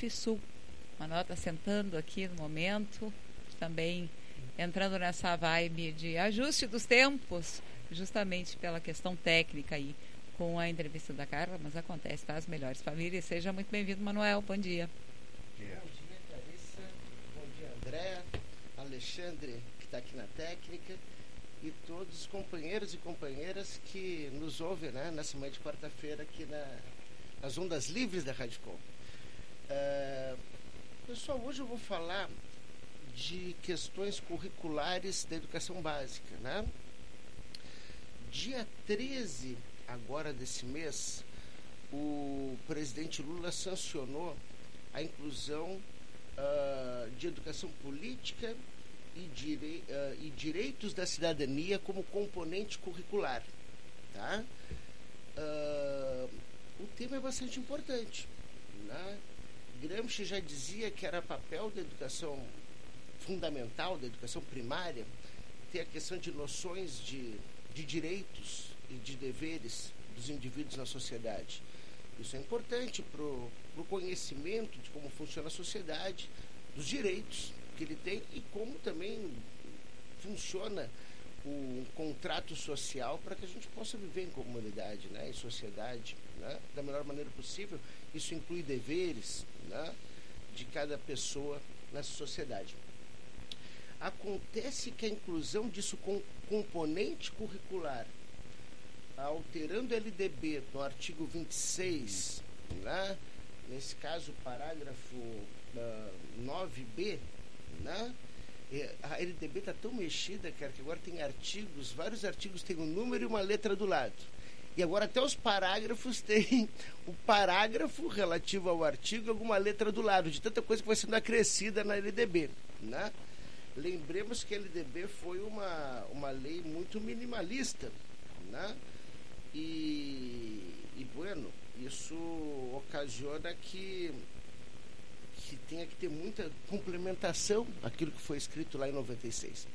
Centro e Sul. Manuel está sentando aqui no momento, também entrando nessa vibe de ajuste dos tempos, justamente pela questão técnica aí, com a entrevista da Carla, mas acontece, tá? As melhores famílias. Seja muito bem-vindo, Manuel. Bom dia. Bom dia, Clarissa. Bom dia, André, Alexandre, que está aqui na técnica, e todos os companheiros e companheiras que nos ouvem, né, nessa manhã de quarta-feira aqui nas ondas livres da Rádio Com. Pessoal, hoje eu vou falar de questões curriculares da educação básica, né? Dia 13 agora desse mês, o presidente Lula sancionou a inclusão de educação política e direitos da cidadania como componente curricular, tá? O tema é bastante importante, né? Gramsci já dizia que era papel da educação fundamental, da educação primária, ter a questão de noções de direitos e de deveres dos indivíduos na sociedade. Isso é importante para o conhecimento de como funciona a sociedade, dos direitos que ele tem e como também funciona o contrato social para que a gente possa viver em comunidade, né, em sociedade, né, da melhor maneira possível. Isso inclui deveres, né, de cada pessoa nessa sociedade. Acontece que a inclusão disso com componente curricular, alterando o LDB no artigo 26, né, nesse caso o parágrafo 9b, né, a LDB está tão mexida, cara, que agora tem artigos, vários artigos têm um número e uma letra do lado. E agora até os parágrafos têm o parágrafo relativo ao artigo e alguma letra do lado, de tanta coisa que vai sendo acrescida na LDB, né? Lembremos que a LDB foi uma lei muito minimalista, né? E bueno, isso ocasiona que tenha que ter muita complementação aquilo que foi escrito lá em 96.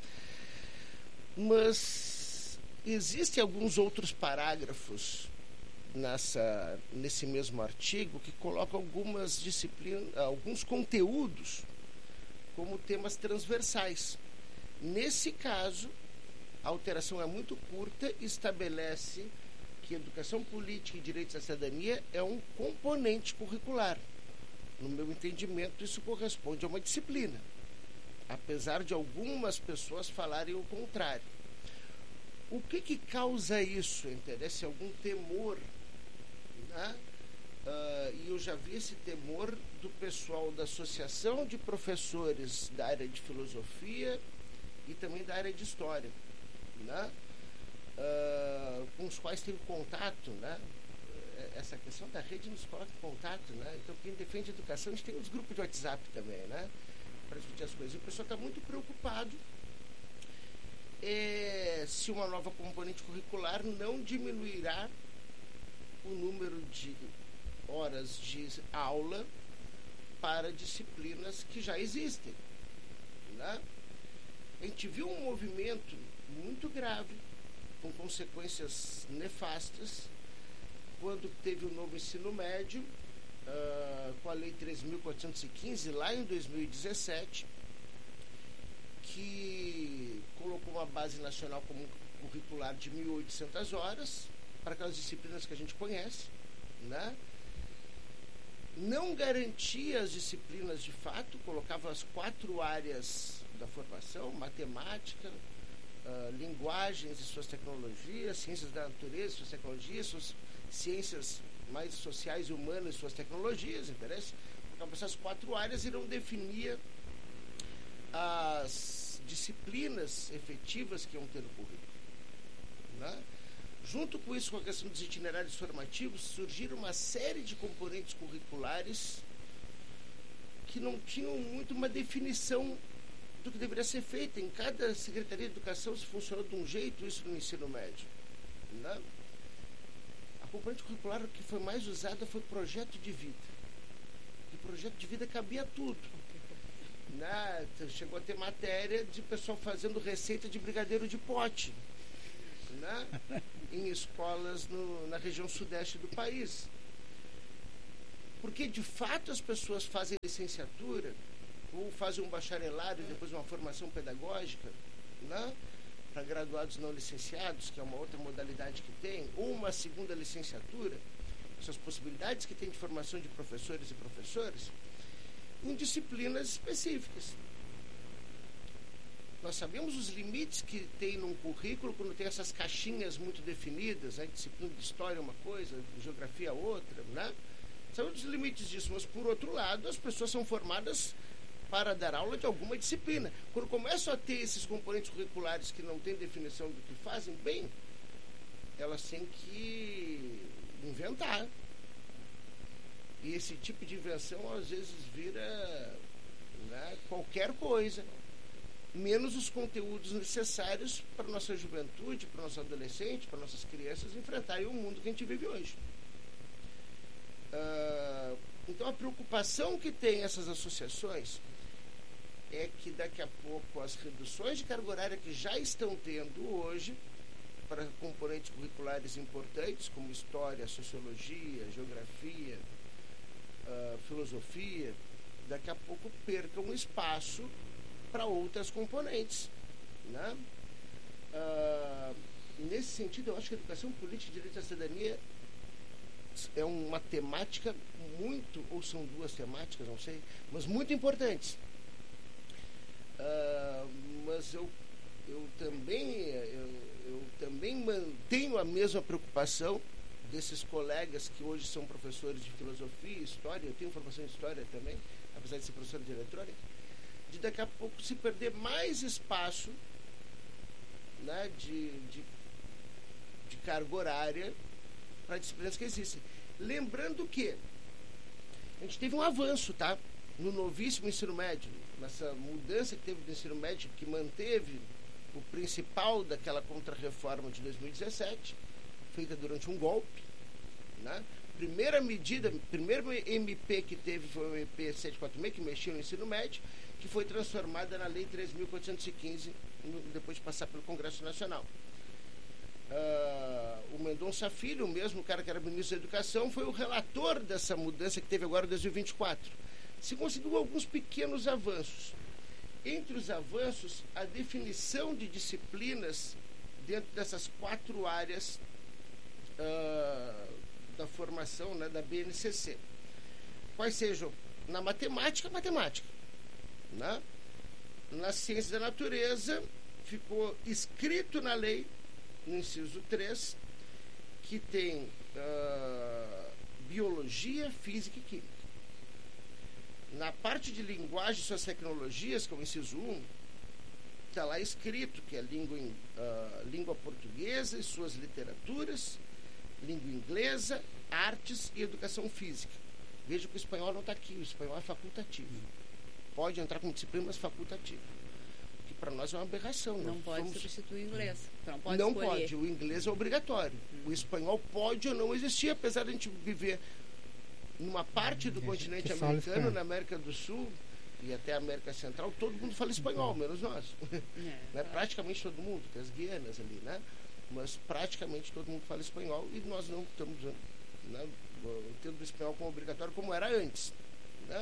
Mas existem alguns outros parágrafos nesse mesmo artigo que colocam algumas disciplinas, alguns conteúdos como temas transversais. Nesse caso, a alteração é muito curta e estabelece que educação política e direitos à cidadania é um componente curricular. No meu entendimento, isso corresponde a uma disciplina, apesar de algumas pessoas falarem o contrário. O que causa isso? Interessa algum temor, né? E eu já vi esse temor do pessoal da Associação de Professores da área de Filosofia e também da área de História, né? Com os quais tenho contato, né? Essa questão da rede nos coloca em contato, né? Então, quem defende a educação, a gente tem os grupos de WhatsApp também, né? Para discutir as coisas. E o pessoal está muito preocupado se uma nova componente curricular não diminuirá o número de horas de aula para disciplinas que já existem, né? A gente viu um movimento muito grave, com consequências nefastas, quando teve o novo ensino médio, com a Lei 3.415, lá em 2017, que colocou uma base nacional comum curricular de 1.800 horas, para aquelas disciplinas que a gente conhece, né? Não garantia as disciplinas de fato, colocava as 4 áreas da formação: matemática, linguagens e suas tecnologias, ciências da natureza e suas tecnologias, ciências mais sociais e humanas e suas tecnologias, interessa? Então, essas 4 áreas irão definir as disciplinas efetivas que iam ter no currículo, né? Junto com isso, com a questão dos itinerários formativos, surgiram uma série de componentes curriculares que não tinham muito uma definição do que deveria ser feito. Em cada Secretaria de Educação se funcionou de um jeito, isso no ensino médio, né? A componente curricular que foi mais usada foi projeto de vida. E projeto de vida cabia tudo, né? Chegou a ter matéria de pessoal fazendo receita de brigadeiro de pote, né? Em escolas na região sudeste do país. Porque, de fato, as pessoas fazem licenciatura ou fazem um bacharelado e depois uma formação pedagógica, né? Para graduados não licenciados, que é uma outra modalidade que tem, ou uma segunda licenciatura, essas possibilidades que tem de formação de professores e professoras, em disciplinas específicas. Nós sabemos os limites que tem num currículo quando tem essas caixinhas muito definidas, né? Disciplina de história é uma coisa, de geografia outra, né? Sabemos os limites disso, mas por outro lado, as pessoas são formadas para dar aula de alguma disciplina. Quando começam a ter esses componentes curriculares que não têm definição do que fazem, bem, elas têm que inventar. E esse tipo de invenção às vezes vira, né, qualquer coisa, menos os conteúdos necessários para a nossa juventude, para o nosso adolescente, para nossas crianças enfrentarem o mundo que a gente vive hoje. Então a preocupação que tem essas associações é que daqui a pouco as reduções de carga horária que já estão tendo hoje para componentes curriculares importantes como história, sociologia, geografia, filosofia, daqui a pouco percam espaço para outras componentes, né? Nesse sentido, eu acho que a educação política e direito à cidadania é uma temática muito, ou são duas temáticas, não sei, mas muito importantes. Mas eu também mantenho a mesma preocupação desses colegas que hoje são professores de filosofia e história. Eu tenho formação em história também, apesar de ser professor de eletrônica, de daqui a pouco se perder mais espaço, né, de carga horária para disciplinas que existem. Lembrando que a gente teve um avanço, tá? No novíssimo ensino médio, nessa mudança que teve do ensino médio, que manteve o principal daquela contra-reforma de 2017, feita durante um golpe, né? Primeira medida, primeiro MP que teve foi o MP 746, que mexia no ensino médio, que foi transformada na Lei 3.415, depois de passar pelo Congresso Nacional. O Mendonça Filho, o mesmo cara que era ministro da Educação, foi o relator dessa mudança que teve agora em 2024. Se conseguiu alguns pequenos avanços. Entre os avanços, a definição de disciplinas dentro dessas 4 áreas da formação, né, da BNCC. Quais sejam? Na matemática, né? Na ciência da natureza, ficou escrito na lei, no inciso 3, que tem biologia, física e química. Na parte de linguagem e suas tecnologias, que é o inciso 1, está lá escrito que é língua portuguesa e suas literaturas, língua inglesa, artes e educação física. Veja que o espanhol não está aqui, o espanhol é facultativo. Pode entrar como disciplina, mas facultativo. Que para nós é uma aberração. Não pode substituir o inglês. Não pode, o inglês é obrigatório. O espanhol pode ou não existir, apesar de a gente viver numa parte do continente americano, na América do Sul e até a América Central, todo mundo fala espanhol, menos nós. Né? Praticamente todo mundo, tem as Guianas ali, né? Mas praticamente todo mundo fala espanhol e nós não estamos, né, tendo o espanhol como obrigatório como era antes, né?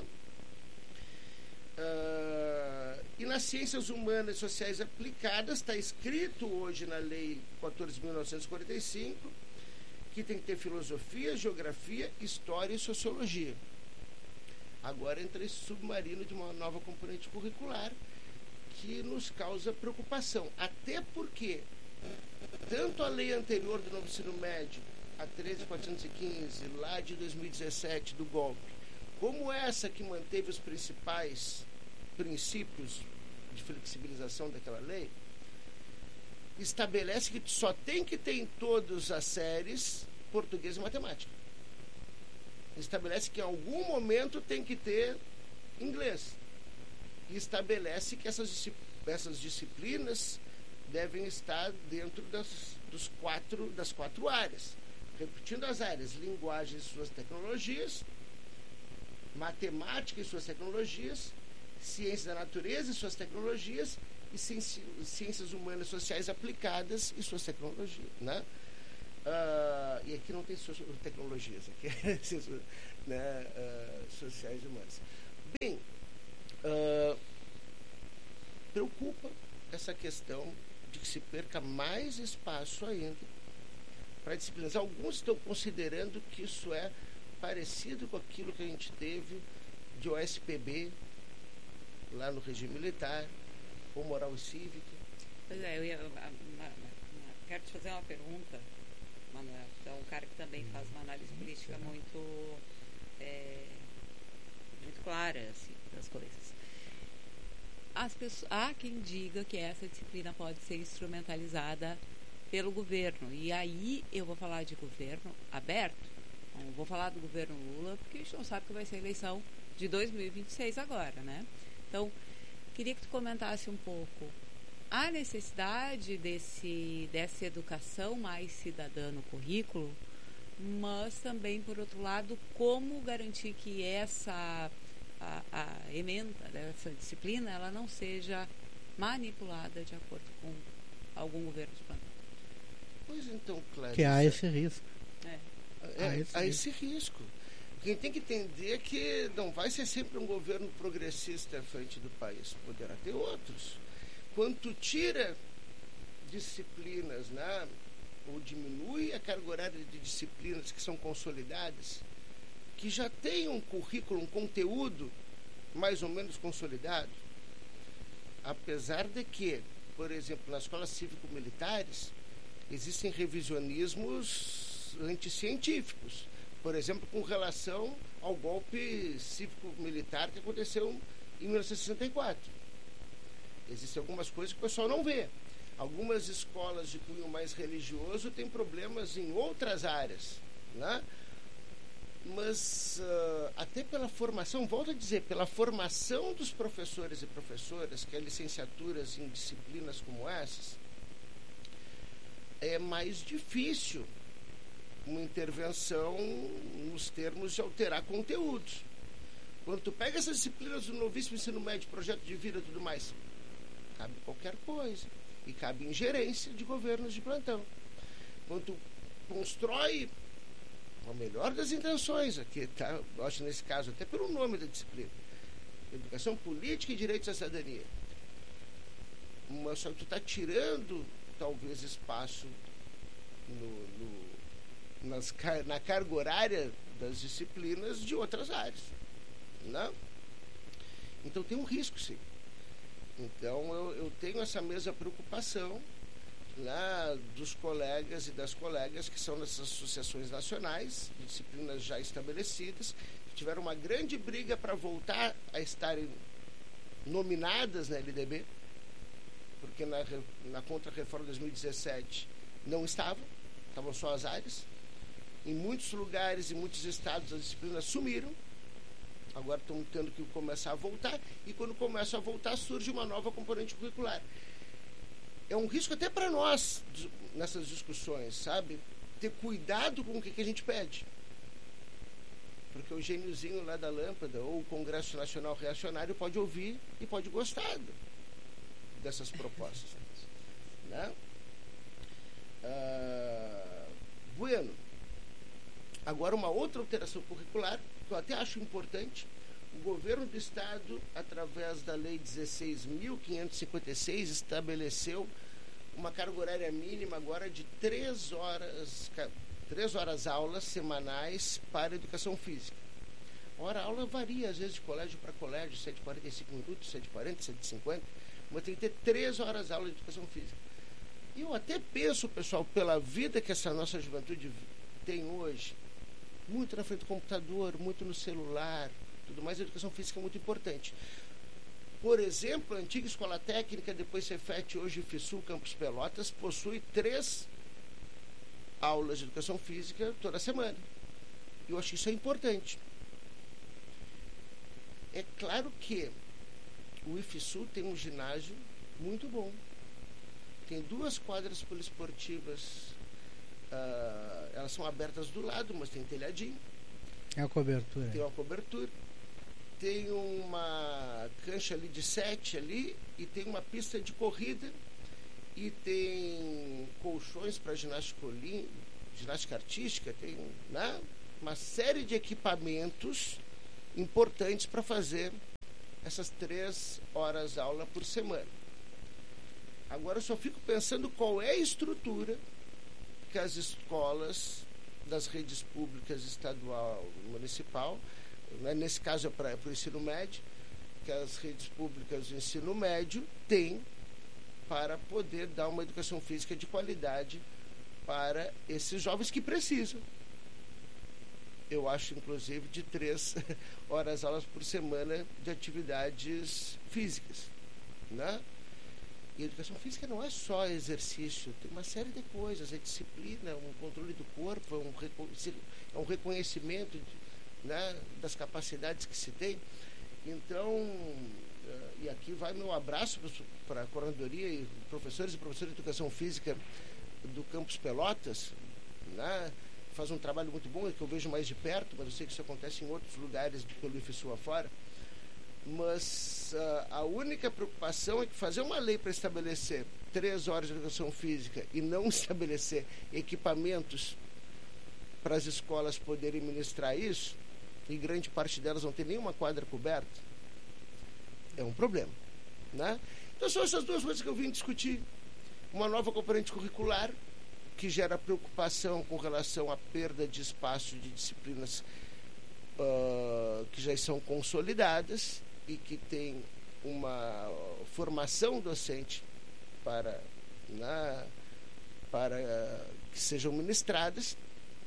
E nas ciências humanas e sociais aplicadas está escrito hoje na Lei 14.945 que tem que ter filosofia, geografia, história e sociologia. Agora entra esse submarino de uma nova componente curricular que nos causa preocupação, até porque tanto a lei anterior do novo ensino médio, a 13.415, lá de 2017, do golpe, como essa que manteve os principais princípios de flexibilização daquela lei, estabelece que só tem que ter em todas as séries português e matemática. Estabelece que em algum momento tem que ter inglês. E estabelece que essas disciplinas devem estar dentro das quatro áreas. Repetindo as áreas: linguagem e suas tecnologias, matemática e suas tecnologias, ciência da natureza e suas tecnologias, e ciências humanas sociais aplicadas e suas tecnologias, né? E aqui não tem tecnologias, aqui é né, sociais e humanas. Bem, preocupa essa questão de que se perca mais espaço ainda para disciplinas. Alguns estão considerando que isso é parecido com aquilo que a gente teve de OSPB lá no regime militar, ou moral e cívica. Pois é, quero te fazer uma pergunta, Manuel. Então, um cara que também faz uma análise política muito clara assim, das coisas. Há quem diga que essa disciplina pode ser instrumentalizada pelo governo. E aí eu vou falar de governo aberto. Não vou falar do governo Lula, porque a gente não sabe que vai ser a eleição de 2026 agora, né? Então, queria que tu comentasse um pouco a necessidade dessa educação mais cidadã no currículo, mas também, por outro lado, como garantir que a ementa dessa disciplina ela não seja manipulada de acordo com algum governo de plantão. Pois então, Cláudia. Que há esse risco. Há esse risco. Quem tem que entender é que não vai ser sempre um governo progressista à frente do país. Poderá ter outros. Quando tu tira disciplinas, né, ou diminui a carga horária de disciplinas que são consolidadas, que já tem um currículo, um conteúdo mais ou menos consolidado, apesar de que, por exemplo, nas escolas cívico-militares existem revisionismos anticientíficos, por exemplo, com relação ao golpe cívico-militar que aconteceu em 1964. Existem algumas coisas que o pessoal não vê. Algumas escolas de cunho mais religioso têm problemas em outras áreas, né? Mas até pela formação, volto a dizer, pela formação dos professores e professoras, que é licenciaturas em disciplinas como essas, é mais difícil uma intervenção nos termos de alterar conteúdos. Quando tu pega essas disciplinas do novíssimo ensino médio, projeto de vida e tudo mais, cabe qualquer coisa. E cabe ingerência de governos de plantão. Quando tu constrói com a melhor das intenções, aqui, tá? Eu acho nesse caso, até pelo nome da disciplina, Educação Política e Direitos à Cidadania. Mas só que tu está tirando, talvez, espaço na carga horária das disciplinas de outras áreas. Não? Então tem um risco, sim. Então eu tenho essa mesma preocupação lá dos colegas e das colegas que são dessas associações nacionais, de disciplinas já estabelecidas, que tiveram uma grande briga para voltar a estarem nominadas na LDB, porque na Contra-Reforma de 2017 não estavam só as áreas. Em muitos lugares, em muitos estados, as disciplinas sumiram. Agora estão tendo que começar a voltar, e quando começam a voltar, surge uma nova componente curricular. É um risco até para nós, nessas discussões, sabe? Ter cuidado com o que a gente pede. Porque o gêniozinho lá da lâmpada, ou o Congresso Nacional Reacionário, pode ouvir e pode gostar dessas propostas. Né? Bueno. Agora, uma outra alteração curricular, que eu até acho importante: o governo do Estado, através da Lei 16.556, estabeleceu uma carga horária mínima agora de 3 horas aulas semanais para educação física. A hora-aula varia, às vezes, de colégio para colégio, 7h45 minutos, 7h40, 7h50, mas tem que ter 3 horas aula de educação física. E eu até penso, pessoal, pela vida que essa nossa juventude tem hoje, muito na frente do computador, muito no celular, tudo mais, a educação física é muito importante. Por exemplo, a antiga Escola Técnica, depois Cefet, hoje FISU, Campus Pelotas, possui 3 aulas de educação física toda semana. Eu acho que isso é importante. É claro que o IFSU tem um ginásio muito bom. Tem 2 quadras poliesportivas. Elas são abertas do lado, mas tem telhadinho. É a cobertura. Tem uma cobertura. Tem uma cancha ali de 7 ali, e tem uma pista de corrida, e tem colchões para ginástica artística, tem, né? uma série de equipamentos importantes para fazer essas 3 horas aula por semana. Agora eu só fico pensando qual é a estrutura que as escolas das redes públicas estadual e municipal, né, nesse caso é para o ensino médio, que as redes públicas do ensino médio têm para poder dar uma educação física de qualidade para esses jovens que precisam. Eu acho, inclusive, de 3 horas aulas por semana de atividades físicas, né? E a educação física não é só exercício, tem uma série de coisas, é disciplina, um controle do corpo, é um reconhecimento né, das capacidades que se tem. Então, e aqui vai meu abraço para a coordenadoria e professores e professoras de educação física do Campus Pelotas, né? Faz um trabalho muito bom, que eu vejo mais de perto, mas eu sei que isso acontece em outros lugares pelo IFSU afora. Mas a única preocupação é que fazer uma lei para estabelecer 3 horas de educação física e não estabelecer equipamentos para as escolas poderem ministrar isso, e grande parte delas não tem nenhuma quadra coberta, é um problema, né? Então são essas 2 coisas que eu vim discutir. Uma nova componente curricular, que gera preocupação com relação à perda de espaço de disciplinas que já são consolidadas e que tem uma formação docente para que sejam ministradas,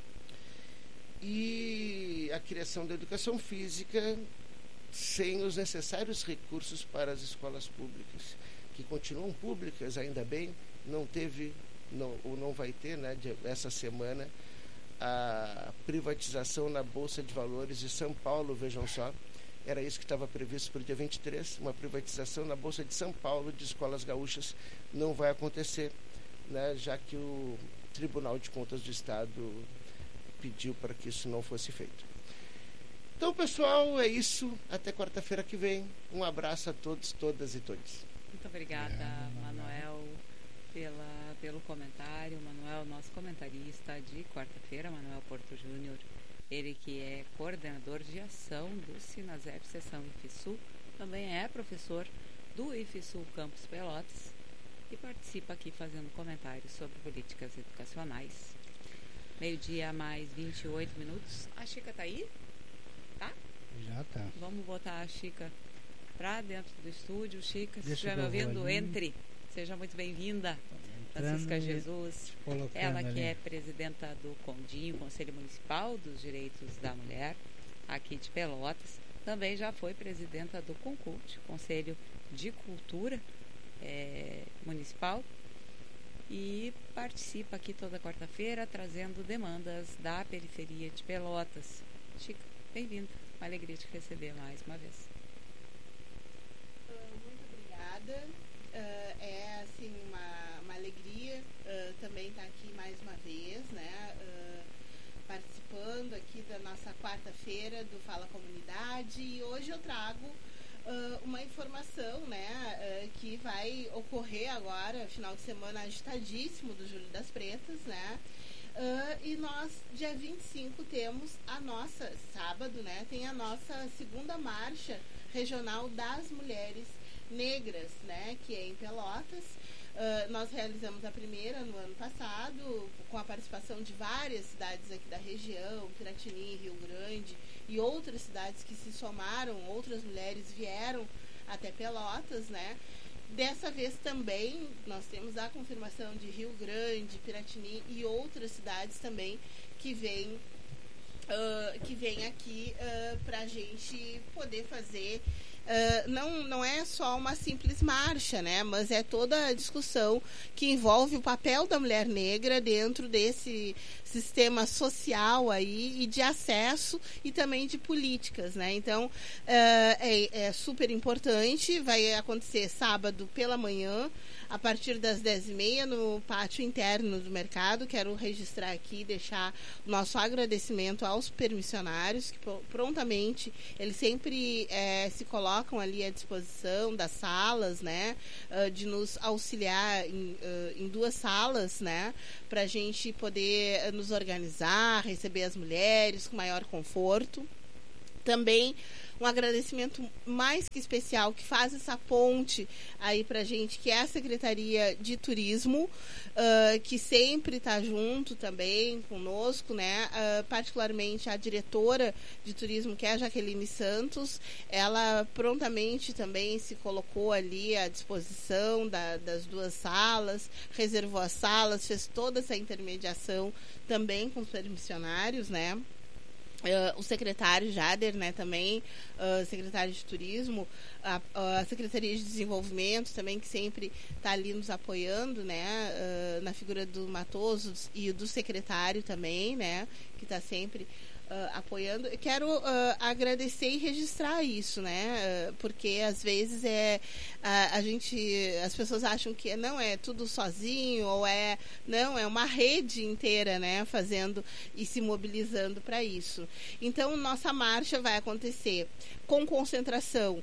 e a criação da educação física sem os necessários recursos para as escolas públicas, que continuam públicas, ainda bem. Não vai ter, né, essa semana, a privatização na Bolsa de Valores de São Paulo, vejam só. Era isso que estava previsto para o dia 23, uma privatização na Bolsa de São Paulo de escolas gaúchas. Não vai acontecer, né, já que o Tribunal de Contas do Estado pediu para que isso não fosse feito. Então, pessoal, é isso. Até quarta-feira que vem. Um abraço a todos, todas e todos. Muito obrigada, Manuel, pelo comentário. Manuel, nosso comentarista de quarta-feira, Manuel Porto Júnior. Ele que é coordenador de ação do Sinasep Seção IFSU, também é professor do IFSU Campus Pelotas e participa aqui fazendo comentários sobre políticas educacionais. 12:00 mais 28 minutos. A Chica está aí? Tá? Já tá. Vamos botar a Chica para dentro do estúdio. Chica, se estiver me ouvindo, entre. Seja muito bem-vinda. Francisca Jesus, ela que é presidenta do CONDIM, Conselho Municipal dos Direitos da Mulher, aqui de Pelotas. Também já foi presidenta do CONCULT, Conselho de Cultura Municipal, e participa aqui toda quarta-feira trazendo demandas da periferia de Pelotas. Chica, bem-vinda. Uma alegria te receber mais uma vez. Muito obrigada. É assim uma alegria também estar aqui mais uma vez, né? Participando aqui da nossa quarta-feira do Fala Comunidade, e hoje eu trago uma informação, né, que vai ocorrer agora, final de semana agitadíssimo do Júlio das Pretas, né? E nós, dia 25, temos a nossa, sábado, né, tem a nossa segunda marcha regional das mulheres negras, né, que é em Pelotas. Nós realizamos a primeira no ano passado, com a participação de várias cidades aqui da região, Piratini, Rio Grande e outras cidades que se somaram, outras mulheres vieram até Pelotas, né? Dessa vez também nós temos a confirmação de Rio Grande, Piratini e outras cidades também que vêm aqui para a gente poder fazer. Não é só uma simples marcha, né? Mas é toda a discussão que envolve o papel da mulher negra dentro desse sistema social aí, e de acesso e também de políticas, né? Então, é super importante. Vai acontecer sábado pela manhã, a partir das 10h30, no pátio interno do mercado. Quero registrar aqui, deixar o nosso agradecimento aos permissionários, que prontamente eles sempre se colocam colocam ali à disposição das salas, né, de nos auxiliar em 2 salas, né, para a gente poder nos organizar, receber as mulheres com maior conforto. Também um agradecimento mais que especial que faz essa ponte aí pra gente, que é a Secretaria de Turismo, que sempre está junto também conosco, né? Particularmente a diretora de turismo, que é a Jaqueline Santos, ela prontamente também se colocou ali à disposição das 2 salas, reservou as salas, fez toda essa intermediação também com os permissionários, né? O secretário Jader, né, também, secretário de Turismo, a Secretaria de Desenvolvimento também, que sempre está ali nos apoiando, né, na figura do Matoso e do secretário também, né, que está sempre apoiando. Eu quero agradecer e registrar isso, né, porque às vezes as pessoas acham que não é tudo sozinho, ou não, é uma rede inteira, né, fazendo e se mobilizando para isso. Então, nossa marcha vai acontecer com concentração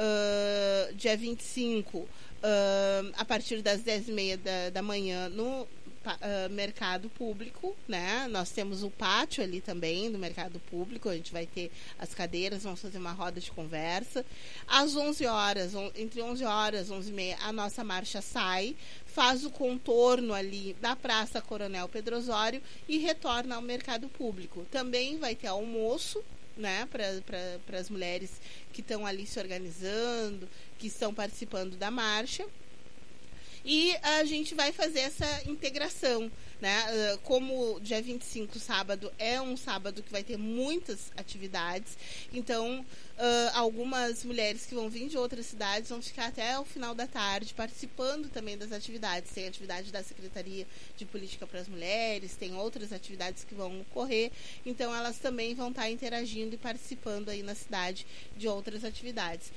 dia 25, a partir das 10h30 da manhã no mercado público, né? Nós temos o pátio ali também do mercado público, a gente vai ter as cadeiras, vamos fazer uma roda de conversa. Às 11 horas, entre 11 horas e 11h30, a nossa marcha sai, faz o contorno ali da Praça Coronel Pedro Osório e retorna ao mercado público. Também vai ter almoço, né, para as mulheres que estão ali se organizando, que estão participando da marcha. E a gente vai fazer essa integração, né? Como dia 25, sábado, é um sábado que vai ter muitas atividades, então algumas mulheres que vão vir de outras cidades vão ficar até o final da tarde participando também das atividades. Tem atividade da Secretaria de Política para as Mulheres, tem outras atividades que vão ocorrer, então elas também vão estar interagindo e participando aí na cidade de outras atividades.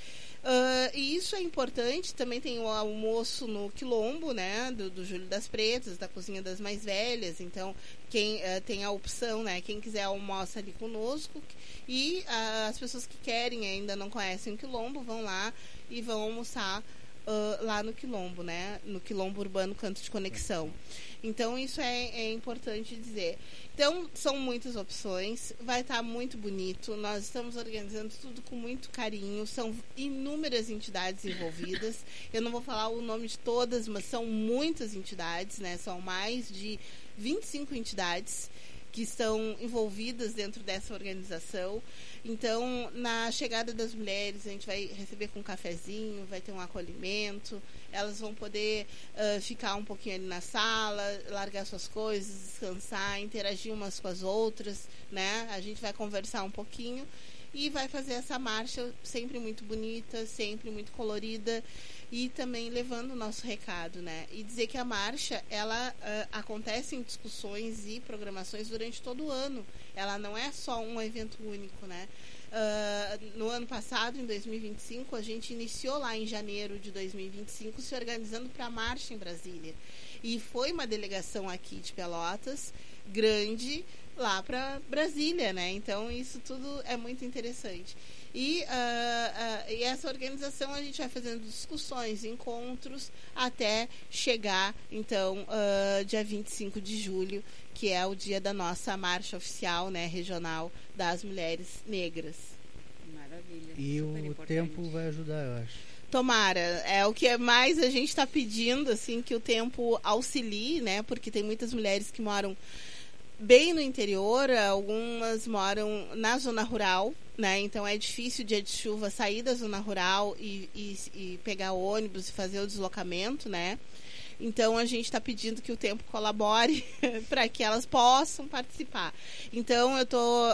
E isso é importante. Também tem o almoço no Quilombo, né, do Júlio das Pretas, da Cozinha das Mais Velhas. Então, quem tem a opção, né, quem quiser almoça ali conosco. E as pessoas que querem, ainda não conhecem o Quilombo, vão lá e vão almoçar lá no Quilombo, né, no Quilombo Urbano Canto de Conexão. Então, isso é importante dizer. Então, são muitas opções, vai estar muito bonito, nós estamos organizando tudo com muito carinho, são inúmeras entidades envolvidas, eu não vou falar o nome de todas, mas são muitas entidades, né? São mais de 25 entidades que estão envolvidas dentro dessa organização. Então, na chegada das mulheres, a gente vai receber com um cafezinho, vai ter um acolhimento, elas vão poder ficar um pouquinho ali na sala, largar suas coisas, descansar, interagir umas com as outras, né? A gente vai conversar um pouquinho e vai fazer essa marcha sempre muito bonita, sempre muito colorida, e também levando o nosso recado, né? E dizer que a marcha, ela acontece em discussões e programações durante todo o ano. Ela não é só um evento único, né? No ano passado, em 2025, a gente iniciou lá em janeiro de 2025 se organizando para a marcha em Brasília. E foi uma delegação aqui de Pelotas, grande, lá para Brasília, né? Então, isso tudo é muito interessante. E essa organização a gente vai fazendo discussões, encontros, até chegar, então, dia 25 de julho, que é o dia da nossa marcha oficial, né, regional das mulheres negras. Maravilha. E o tempo vai ajudar, eu acho. Tomara, é o que mais a gente está pedindo, assim, que o tempo auxilie, né, porque tem muitas mulheres que moram bem no interior, algumas moram na zona rural, né? Então é difícil, dia de chuva, sair da zona rural e pegar ônibus e fazer o deslocamento, né? Então a gente está pedindo que o tempo colabore para que elas possam participar. Então eu tô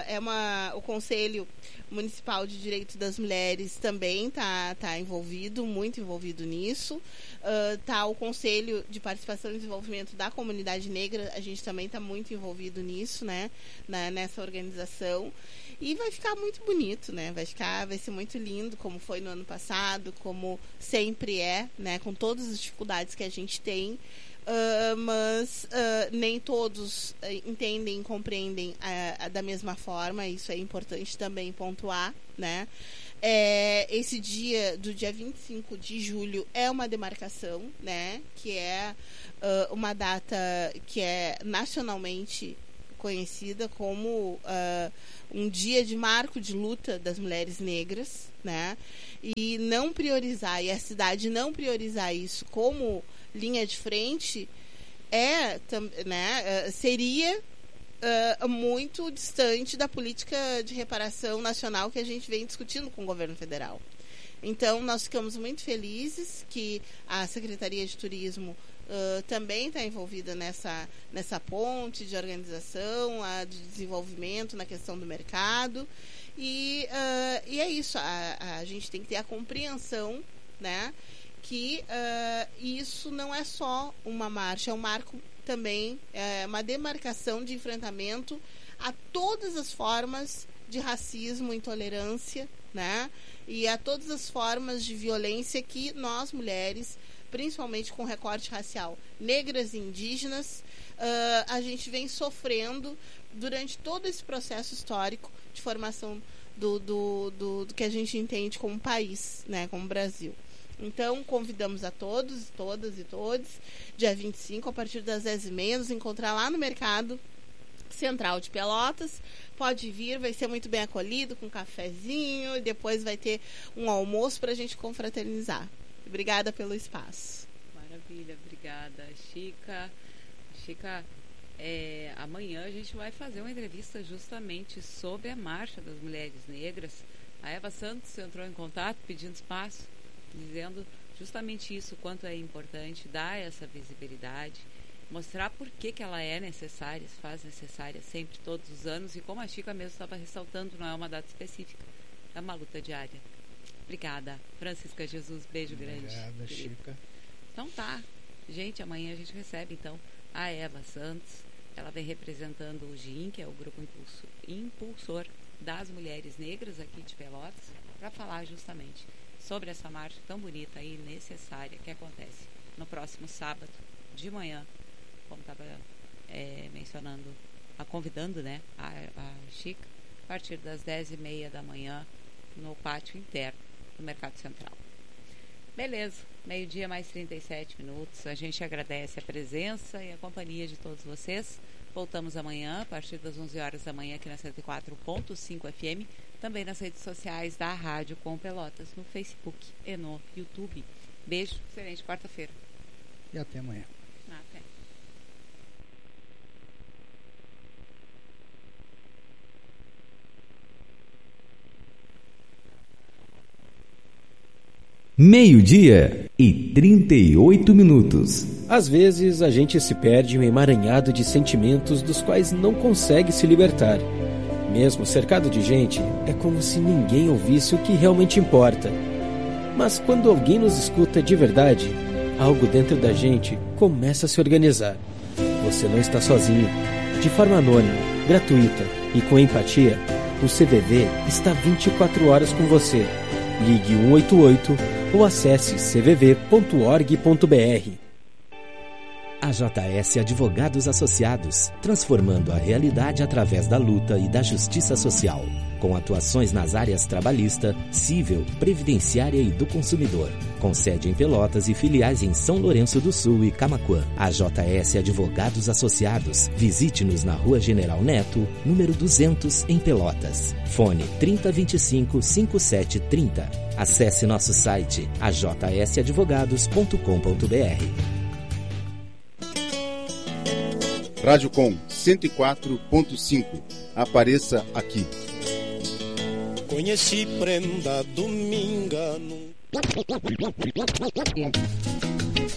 o Conselho Municipal de Direitos das Mulheres também tá envolvido, muito envolvido nisso. Tá o Conselho de Participação e Desenvolvimento da Comunidade Negra, a gente também está muito envolvido nisso, né? Nessa organização. E vai ficar muito bonito, né? Vai ser muito lindo, como foi no ano passado, como sempre é, né? Com todas as dificuldades que a gente tem. Mas nem todos entendem e compreendem da mesma forma. Isso é importante também pontuar, né? Esse dia, do dia 25 de julho, é uma demarcação, né? Que é uma data que é nacionalmente conhecida como um dia de marco de luta das mulheres negras, né? E não priorizar, e a cidade não priorizar isso como linha de frente, seria muito distante da política de reparação nacional que a gente vem discutindo com o governo federal. Então, nós ficamos muito felizes que a Secretaria de Turismo também está envolvida nessa ponte de organização, de desenvolvimento na questão do mercado. E é isso, a gente tem que ter a compreensão, né, que isso não é só uma marcha, é um marco também, uma demarcação de enfrentamento a todas as formas de racismo, intolerância, né, e a todas as formas de violência que nós, mulheres, principalmente com recorte racial, negras e indígenas, a gente vem sofrendo durante todo esse processo histórico de formação do que a gente entende como país, né, como Brasil. Então, convidamos a todos, todas e todos, dia 25, a partir das 10h30, nos encontrar lá no Mercado Central de Pelotas. Pode vir, vai ser muito bem acolhido, com um cafezinho, e depois vai ter um almoço para a gente confraternizar. Obrigada pelo espaço. Maravilha, obrigada, Chica. Chica, amanhã a gente vai fazer uma entrevista justamente sobre a Marcha das Mulheres Negras. A Eva Santos entrou em contato pedindo espaço, dizendo justamente isso, quanto é importante dar essa visibilidade, mostrar por que ela é necessária, se faz necessária sempre, todos os anos, e como a Chica mesmo estava ressaltando, não é uma data específica, é uma luta diária. Obrigada, Francisca Jesus, beijo grande. Obrigada, Chica. Então tá, gente, amanhã a gente recebe então a Eva Santos, ela vem representando o GIM, que é o grupo impulsor das mulheres negras aqui de Pelotas, para falar justamente sobre essa marcha tão bonita e necessária que acontece no próximo sábado de manhã, como estava mencionando, convidando, né, a Chica, a partir das 10h30 da manhã no pátio interno do Mercado Central. Beleza, meio-dia mais 37 minutos. A gente agradece a presença e a companhia de todos vocês. Voltamos amanhã, a partir das 11 horas da manhã, aqui na 104.5 FM. Também nas redes sociais da Rádio Com Pelotas, no Facebook e no YouTube. Beijo, excelente quarta-feira. E até amanhã. Até. Meio-dia e 38 minutos. Às vezes a gente se perde em um emaranhado de sentimentos dos quais não consegue se libertar. Mesmo cercado de gente, é como se ninguém ouvisse o que realmente importa. Mas quando alguém nos escuta de verdade, algo dentro da gente começa a se organizar. Você não está sozinho. De forma anônima, gratuita e com empatia, o CVV está 24 horas com você. Ligue 188 ou acesse cvv.org.br. A JS Advogados Associados, transformando a realidade através da luta e da justiça social, com atuações nas áreas trabalhista, civil, previdenciária e do consumidor, com sede em Pelotas e filiais em São Lourenço do Sul e Camaquã. A JS Advogados Associados, visite-nos na Rua General Neto, número 200, em Pelotas. Fone 3025-5730. Acesse nosso site ajsadvogados.com.br. Rádio Com 104.5. Apareça aqui. Conheci prenda dominga